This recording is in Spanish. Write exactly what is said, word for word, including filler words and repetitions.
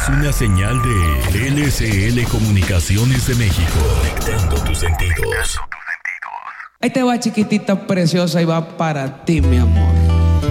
es una señal de L C L Comunicaciones de México. Conectando tus sentidos. Ahí te va, chiquitita preciosa, y va para ti, mi amor.